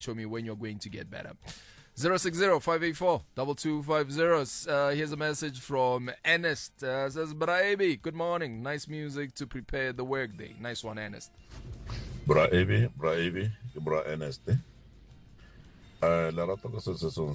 show me when you're going to get better. 060-584-2250. Here's a message from Ernest. Says, Braibi, good morning. Nice music to prepare the workday. Nice one, Ernest. Braibi, Bra Ernest. La rata ko se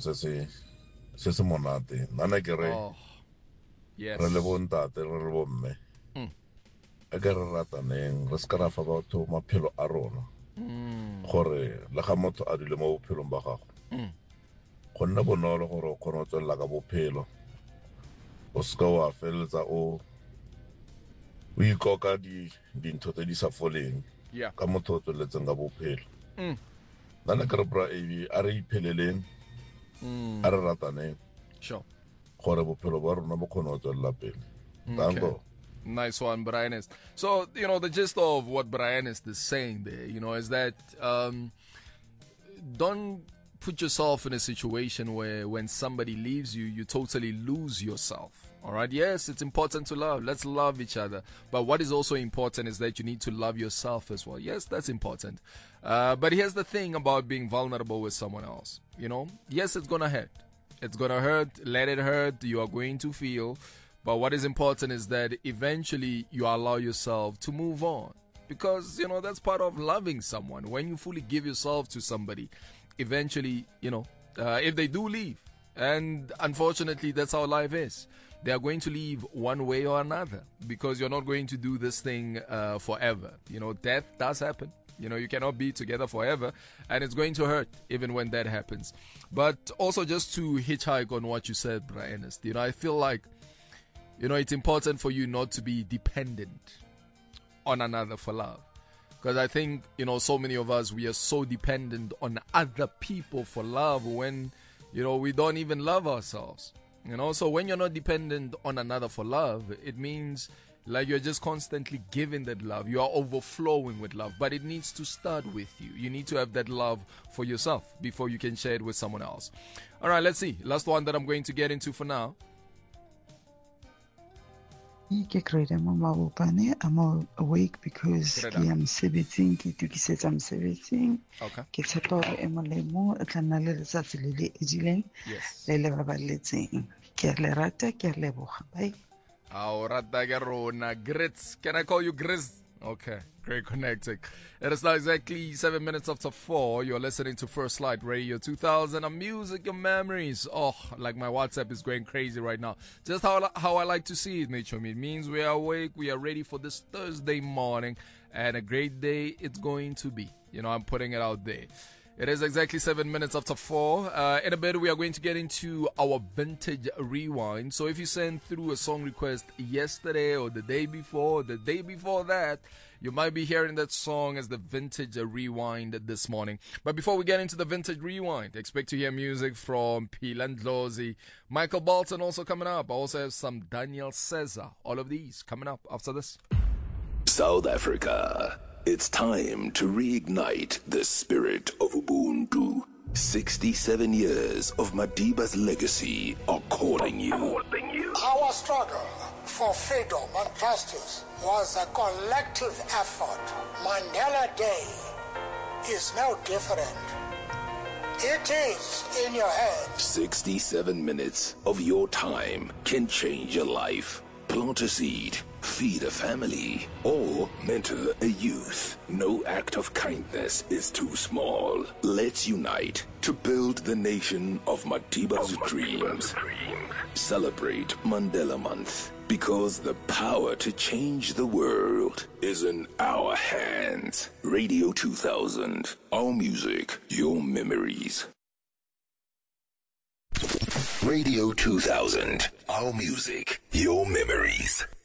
monate. Nana ke re. Oh, yes. Re le bontate, re le bomme. E ke re rataneng, re ska ra fa batho maphelo a rona. Gore le ga motho a dile mo bophelong ba gago. Go nna bonolo gore o kgone go tswelela ka bophelo. O ska wa feletsa o ikoka dintho tse di sa foleng. Ka motho o tsweletseng ka bophelo. Nana ke re Braibi, a re ipheleleng, a re rataneng. Sure. Gore bophelo ba rona bo kgone go tswelela pele. Tango. Nice one, Brian. So, the gist of what Brian is saying there, is that don't put yourself in a situation where when somebody leaves you, you totally lose yourself. All right. Yes, it's important to love. Let's love each other. But what is also important is that you need to love yourself as well. Yes, that's important. But here's the thing about being vulnerable with someone else. Yes, it's going to hurt. It's going to hurt. Let it hurt. You are going to feel. But what is important is that eventually you allow yourself to move on. Because, that's part of loving someone. When you fully give yourself to somebody, eventually, if they do leave, and unfortunately that's how life is, they are going to leave one way or another, because you're not going to do this thing forever. Death does happen. You cannot be together forever, and it's going to hurt even when that happens. But also, just to hitchhike on what you said, Brian, I feel like it's important for you not to be dependent on another for love. Because I think, so many of us, we are so dependent on other people for love when, we don't even love ourselves. So when you're not dependent on another for love, it means like you're just constantly giving that love. You are overflowing with love, but it needs to start with you. You need to have that love for yourself before you can share it with someone else. All right, let's see. Last one that I'm going to get into for now. I'm awake because I'm 17. Okay. Grits. Can I call you Grizz? Okay, great connecting. It is now exactly 7 minutes after 4. You're listening to First Light Radio 2000. And music and memories. Oh, like my WhatsApp is going crazy right now. Just how I like to see it, Mitchum. It means we are awake. We are ready for this Thursday morning. And a great day it's going to be. I'm putting it out there. It is exactly 7 minutes after 4. In a bit, we are going to get into our vintage rewind. So if you sent through a song request yesterday or the day before that, you might be hearing that song as the vintage rewind this morning. But before we get into the vintage rewind, expect to hear music from Phila Ndlozi, Michael Bolton also coming up. I also have some Daniel Caesar. All of these coming up after this. South Africa. It's time to reignite the spirit of Ubuntu. 67 years of Madiba's legacy are calling you. Our struggle for freedom and justice was a collective effort. Mandela Day is no different. It is in your hands. 67 minutes of your time can change your life. Plant a seed, feed a family, or mentor a youth. No act of kindness is too small. Let's unite to build the nation of Madiba's dreams. Celebrate Mandela Month, because the power to change the world is in our hands. Radio 2000, our music, your memories. Radio 2000, our music, your memories.